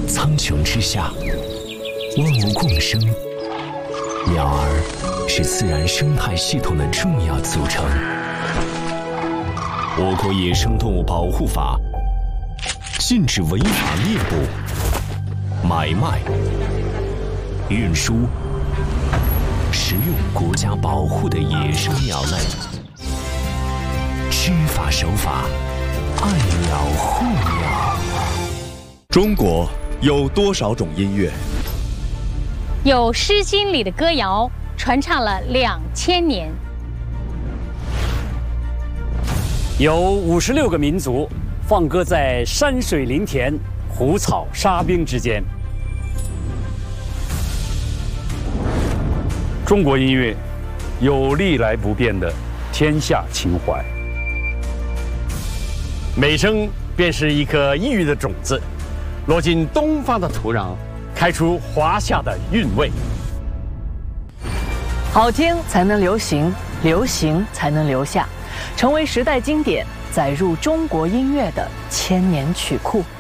苍穹之下，万物共生，鸟儿是自然生态系统的重要组成。我国野生动物保护法禁止违法猎捕、买卖、运输、食用国家保护的野生鸟类。知法守法，爱鸟护鸟。 中国有多少种音乐？ 有《诗经》里的歌谣，传唱了2000年。 有56个民族放歌在山水林田、湖草沙冰之间。 中国音乐有历来不变的天下情怀。 美声便是一颗异域的种子，落进东方的土壤，开出华夏的韵味。 好听才能流行，流行才能留下，成为时代经典，载入中国音乐的千年曲库。